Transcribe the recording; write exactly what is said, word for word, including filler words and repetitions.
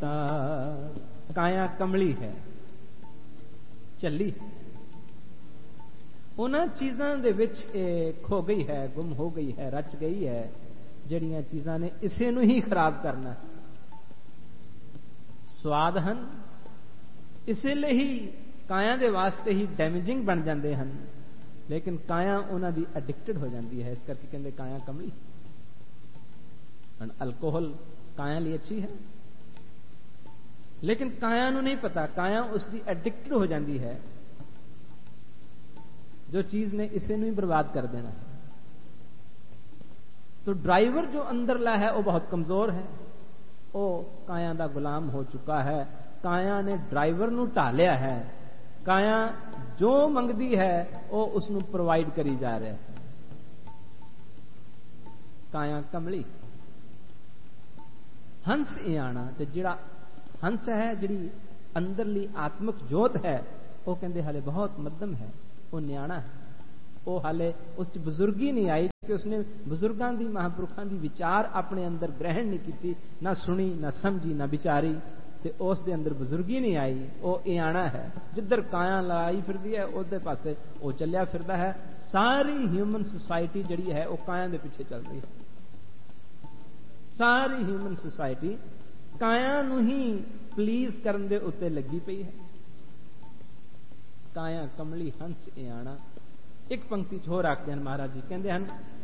ਤਾ। ਕਾਇਆ ਕਮਲੀ ਹੈ, ਝੱਲੀ ਉਹਨਾਂ ਚੀਜ਼ਾਂ ਦੇ ਵਿੱਚ ਇਹ ਖੋ ਗਈ ਹੈ, ਗੁੰਮ ਹੋ ਗਈ ਹੈ, ਰਚ ਗਈ ਹੈ, ਜਿਹੜੀਆਂ ਚੀਜ਼ਾਂ ਨੇ ਇਸੇ ਨੂੰ ਹੀ ਖਰਾਬ ਕਰਨਾ। ਸਵਾਦ ਹਨ, ਇਸੇ ਲਈ ਹੀ ਕਾਇਆ ਦੇ ਵਾਸਤੇ ਹੀ ਡੈਮੇਜਿੰਗ ਬਣ ਜਾਂਦੇ ਹਨ, ਲੇਕਿਨ ਕਾਇਆ ਉਹਨਾਂ ਦੀ ਐਡਿਕਟਡ ਹੋ ਜਾਂਦੀ ਹੈ। ਇਸ ਕਰਕੇ ਕਹਿੰਦੇ ਕਾਇਆ ਕਮਲੀ। ਅਲਕੋਹਲ ਕਾਇਆ ਲਈ ਅੱਛੀ ਹੈ, ਲੇਕਿਨ ਕਾਇਆ ਨੂੰ ਨਹੀਂ ਪਤਾ, ਕਾਇਆ ਉਸ ਦੀ ਐਡਿਕਟਡ ਹੋ ਜਾਂਦੀ ਹੈ। ਜੋ ਚੀਜ਼ ਨੇ ਇਸੇ ਨੂੰ ਹੀ ਬਰਬਾਦ ਕਰ ਦੇਣਾ ਹੈ। तो ड्राइवर जो अंदरला है वो बहुत कमजोर है, वो काया का गुलाम हो चुका है। काया ने ड्राइवर नूं ढा लिया है। काया जो मंगदी है वो उसनूं प्रोवाइड करी जा रहा है। काया कमली। हंस इयाना ते जिहड़ा हंस है, जिहड़ी अंदरली आत्मक जोत है, वो कहंदे हाले बहुत मध्यम है, वो न्याणा है। वो हाले उस बजुर्गी नहीं आई कि उसने बजुर्गों की महापुरुषों की विचार अपने अंदर ग्रहण नहीं की, ना सुनी, ना समझी, ना विचारी, ते उस दे अंदर बजुर्गी नहीं आई। वो इयाना है, जिधर काया लाई फिरदी है उधर पासे वो चलिया फिरदा है। सारी ह्यूमन सोसाइटी जिहड़ी है वो काया दे पीछे चल रही है। सारी ह्यूमन सोसाइटी काया नूं ही प्लीज करन दे उत्ते लगी पई है। काया कमली हंस इयाना। एक पंक्ति होर आखते हैं महाराज जी, कहते हैं